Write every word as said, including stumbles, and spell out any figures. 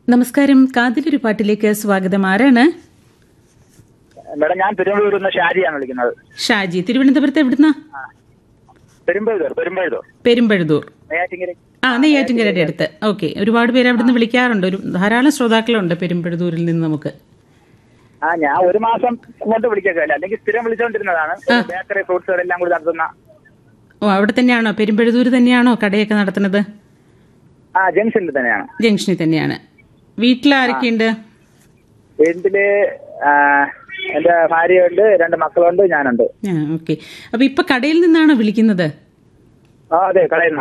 നമസ്കാരം. കാതിലൊരു പാട്ടിലേക്ക് സ്വാഗതം. ആരാണ്? മേഡം, ഞാൻ പെരുമ്പഴൂരിൽ നിന്ന് ഷാജിയാണ് വിളിക്കുന്നത്. ഷാജി, തിരുവനന്തപുരത്ത് എവിടുന്ന? പെരുമ്പഴൂർ പെരുമ്പഴൂർ പെരുമ്പഴുതൂർ. നെയ്യാറ്റിൻകര. ആ, നെയ്യാറ്റിൻകരയുടെ അടുത്ത്. ഓക്കെ. ഒരുപാട് പേര് അവിടുന്ന് വിളിക്കാറുണ്ട്. ഒരു ധാരാളം ശ്രോതാക്കളുണ്ട് പെരുമ്പഴുതൂരിൽ നിന്ന് നമുക്ക്. ആ ഞാൻ ഒരു മാസം കൊണ്ട് വിളിക്കുക, അല്ലെങ്കിൽ സ്ഥിരം വിളിച്ചുകൊണ്ടിരുന്നതാണ്. ബേക്കറി, ഫ്രൂട്ട്സ് എല്ലാം കൂടി നടത്തുന്ന. ഓ, അവിടെ തന്നെയാണോ? പെരുമ്പഴുതൂർ തന്നെയാണോ കടയൊക്കെ നടത്തുന്നത്? ആ, ജംഗ്ഷനിൽ തന്നെയാണ്. ജംഗ്ഷനിൽ തന്നെയാണ്. വീട്ടിലാരൊക്കെയുണ്ട്? വീട്ടില് എന്റെ ഭാര്യയുണ്ട്, രണ്ട് മക്കളുണ്ട്, ഞാനുണ്ട്. ആ, ഓക്കെ. അപ്പൊ ഇപ്പൊ കടയിൽ നിന്നാണോ വിളിക്കുന്നത്? ആ, അതെ, കടയിൽ